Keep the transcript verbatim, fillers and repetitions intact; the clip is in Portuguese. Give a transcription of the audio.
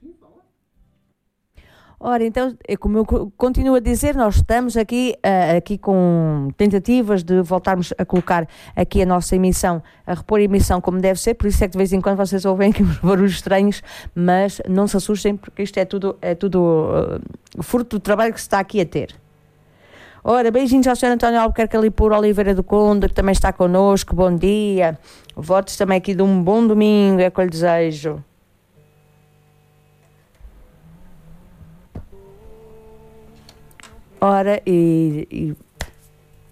Ora, então, é como eu co- continuo a dizer, nós estamos aqui, ah, aqui com tentativas de voltarmos a colocar aqui a nossa emissão, a repor a emissão como deve ser, por isso é que de vez em quando vocês ouvem aqui uns barulhos estranhos, mas não se assustem porque isto é tudo, é tudo ah, fruto do trabalho que se está aqui a ter. Ora, beijinhos ao senhor António Albuquerque ali por Oliveira do Conde, que também está connosco, bom dia. Votos também aqui de um bom domingo, é o que eu lhe desejo. Ora, e, e